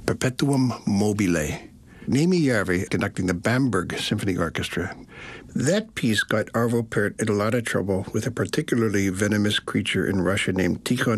Perpetuum Mobile. Nimi Järvi conducting the Bamberg Symphony Orchestra. That piece got Arvo Pärt in a lot of trouble with a particularly venomous creature in Russia named Tikhon